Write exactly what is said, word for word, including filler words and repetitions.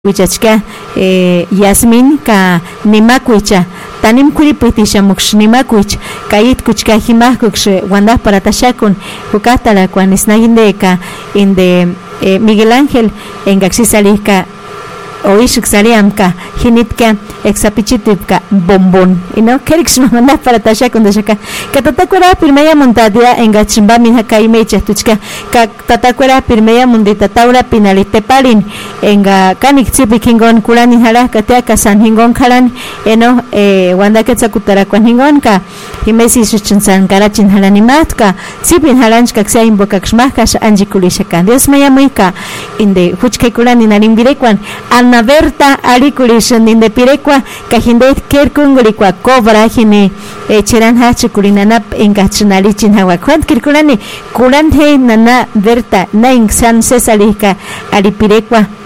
wichachka eh, Yasmin ka nimakuicha tanim kuripitisha muksh nimakuich kayit kuchka himahkuksh wanda para tashakun hukatala kwan isnagindeka inde eh, Miguel Ángel en gaxisalika oishik saliamka hinitka exapichitipka bombón y no kerix no manda para tasha con deshaka que tatakwera pirmeya montadia en gachimba minha kaimecha tuchka ka tatakwera pirmeya mundita taura pinalite palin en ga kanik tsipi kingon kulani hala katea kasan hingon khalan eno eh wanda ke tsakutara kwan hingon ka himesi shuchinsan karachin halani matka tsipin halanchka ksia inboka kshmaka anjikulishaka Dios me yamuika inde huchke kulani nalimbirekwan Ana Berta alikulishan inde pirekwa kahinde kerkungurikwa cobra hine echeran hachi kulinana engachnali chinhawa kwant kirkulani kulante nana Berta na ingsan sesalika alipirekwa